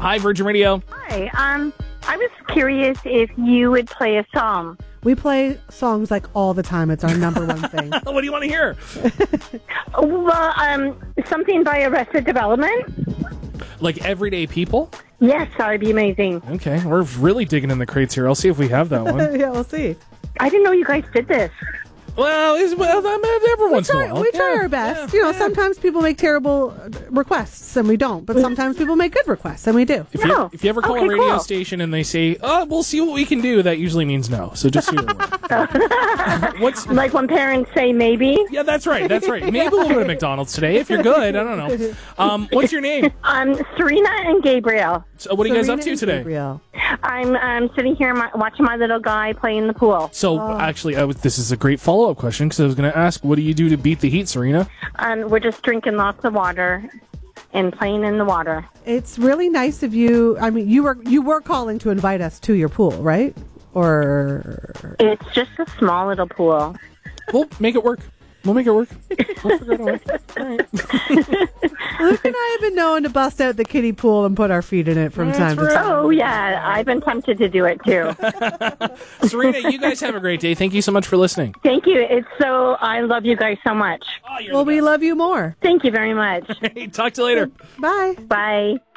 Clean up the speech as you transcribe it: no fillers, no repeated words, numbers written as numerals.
Hi, Virgin Radio. Hi. I was curious if you would play a song. We play songs like all the time. It's our number one thing. What do you want to hear? Well, something by Arrested Development. Like Everyday People? Yes, that would be amazing. Okay, we're really digging in the crates here. I'll see if we have that one. Yeah, we'll see. I didn't know you guys did this. Well, every once in a while. We try our best. Sometimes people make terrible requests and we don't, but sometimes people make good requests and we do. If you ever call a radio station and they say, we'll see what we can do, that usually means no. So just so you're aware. What's like when parents say maybe? Yeah, that's right. Maybe we'll go to McDonald's today if you're good. I don't know. What's your name? Serena and Gabriel. So what are you guys up to today? Gabriel. I'm sitting here watching my little guy play in the pool. So actually, this is a great follow-up question because I was going to ask, what do you do to beat the heat, Serena? We're just drinking lots of water and playing in the water. It's really nice of you. I mean, you were calling to invite us to your pool, right? Or it's just a small little pool. We'll make it work. We'll figure it out. All right. Luke and I have been known to bust out the kiddie pool and put our feet in it from time to time. Oh, yeah. I've been tempted to do it, too. Serena, you guys have a great day. Thank you so much for listening. Thank you. I love you guys so much. Well, we love you more. Thank you very much. Hey, talk to you later. Bye. Bye.